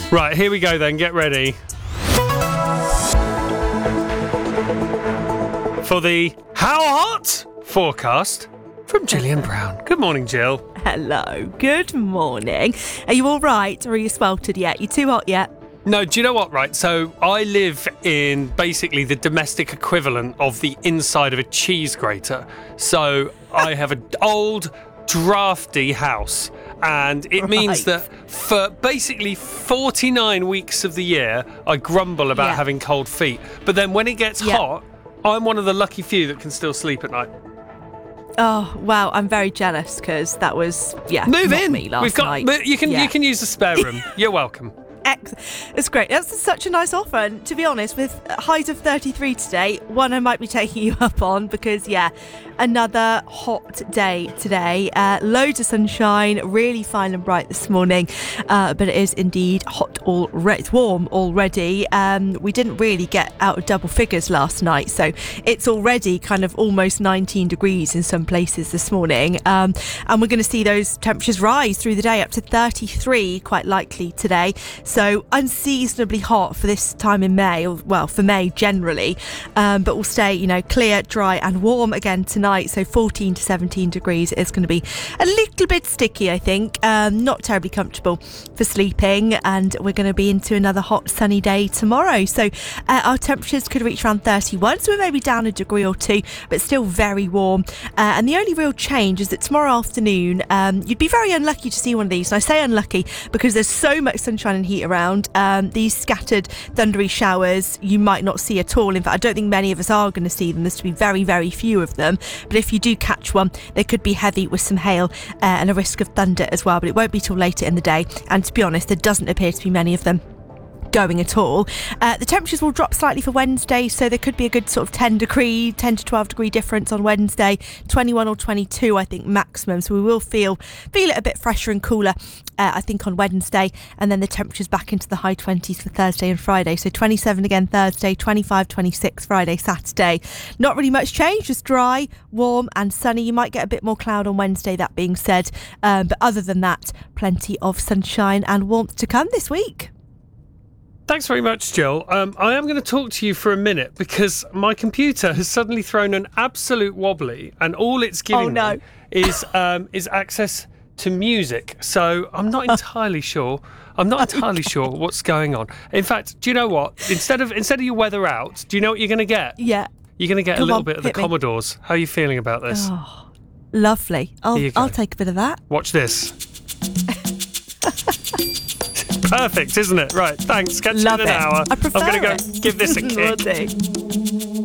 Right, here we go then. Get ready for the How Hot forecast from Gillian Brown. Good morning, Jill. Hello, good morning. Are you all right, or are you sweltered yet? You too hot yet? No, do you know what, right? So I live in basically the domestic equivalent of the inside of a cheese grater. So I have an old, drafty house. And it means that for basically 49 weeks of the year, I grumble about having cold feet. But then when it gets hot, I'm one of the lucky few that can still sleep at night. Oh, wow, I'm very jealous because that was, Move not in. me last night. You can use the spare room. You're welcome. It's great. That's such a nice offer. And to be honest, with highs of 33 today, one I might be taking you up on because, another hot day today. Loads of sunshine, really fine and bright this morning. But it is indeed hot already. It's warm already. We didn't really get out of double figures last night. So it's already kind of almost 19 degrees in some places this morning. And we're going to see those temperatures rise through the day up to 33, quite likely today. So unseasonably hot for this time in May, or for May generally, but we'll stay, clear, dry and warm again tonight. So 14 to 17 degrees is going to be a little bit sticky, I think. Not terribly comfortable for sleeping, and we're going to be into another hot sunny day tomorrow. So our temperatures could reach around 31, so we're maybe down a degree or two, but still very warm. And the only real change is that tomorrow afternoon, you'd be very unlucky to see one of these. And I say unlucky because there's so much sunshine and heat around. These scattered thundery showers you might not see at all. In fact, I don't think many of us are going to see them. There's to be very, very few of them. But if you do catch one, they could be heavy with some hail and a risk of thunder as well. But it won't be till later in the day. And to be honest, there doesn't appear to be many of them going at all. The temperatures will drop slightly for Wednesday, so there could be a good sort of 10 to 12 degree difference on Wednesday, 21 or 22 I think maximum, so we will feel it a bit fresher and cooler I think on Wednesday, and then the temperatures back into the high 20s for Thursday and Friday. So 27 again Thursday, 25, 26 Friday, Saturday. Not really much change, just dry, warm and sunny. You might get a bit more cloud on Wednesday, that being said, but other than that, plenty of sunshine and warmth to come this week. Thanks very much, Jill. I am going to talk to you for a minute because my computer has suddenly thrown an absolute wobbly, and all it's giving me is access to music. So I'm not entirely sure. I'm not entirely sure what's going on. In fact, do you know what? Instead of your weather out, do you know what you're going to get? Yeah. You're going to get a little bit of the Commodores. How are you feeling about this? Oh, lovely. I'll take a bit of that. Watch this. Perfect, isn't it? Right, thanks. Catch you in an hour. I prefer I'm going to go give this a kick.